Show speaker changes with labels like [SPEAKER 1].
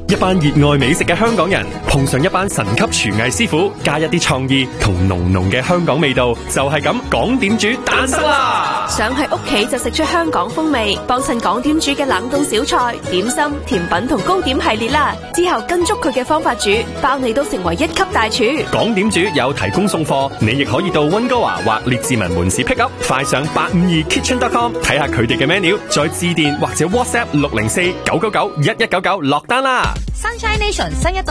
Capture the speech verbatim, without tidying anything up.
[SPEAKER 1] 一班熱愛美食嘅香港人碰上一班神級廚藝師傅，加一啲創意同濃濃嘅香港味道，就係咁港點煮誕生啦！
[SPEAKER 2] 想喺屋企就食出香港風味，幫襯港點煮嘅冷凍小菜、點心、甜品同糕點系列啦。之後跟足佢嘅方法煮，包你都成為一級大廚。
[SPEAKER 1] 港點煮有提供送貨，你亦可以到溫哥華或列治文門市 pick up。快上八五二 kitchen dot com 睇下佢哋嘅 menu，再致電或者 WhatsApp 六零四九九九一一九九落單啦！
[SPEAKER 3] Sunshine Nation 新一代